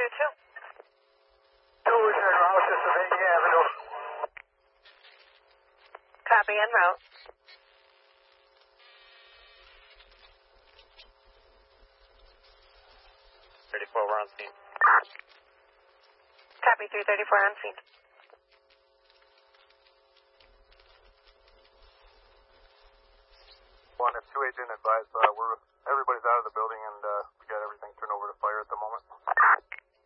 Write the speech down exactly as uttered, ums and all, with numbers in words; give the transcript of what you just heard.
two two. Two is en route to Sylvania Avenue. Copy, en route. thirty-four, we're on scene. Copy, three thirty-four on scene. One and two agent advised, uh, we're, everybody's out of the building.